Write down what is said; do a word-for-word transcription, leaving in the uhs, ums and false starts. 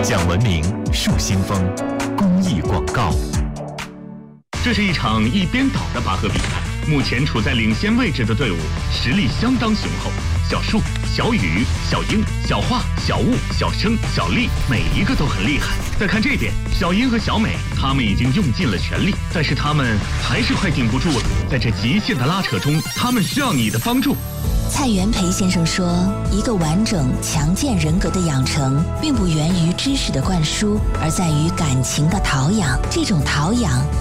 讲文明树新风公益广告。这是一场一边倒的拔河比赛，目前处在领先位置的队伍实力相当雄厚。小树、小雨、小英、小画、小雾、小生、小丽，每一个都很厉害。再看这边，小英和小美，他们已经用尽了全力，但是他们还是快顶不住了。在这极限的拉扯中，他们需要你的帮助。 蔡元培先生说，一个完整强健人格的养成并不源于知识的灌输，而在于感情的陶养。这种陶养